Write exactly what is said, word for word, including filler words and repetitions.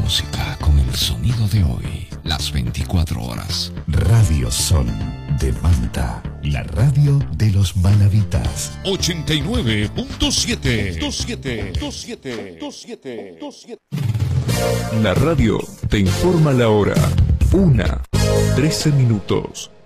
música con el sonido de hoy, las veinticuatro horas. Radio Sol de Manta, la radio de los manavitas. ochenta y nueve punto siete. siete, siete, siete, siete. La radio te informa la hora. Una, trece minutos.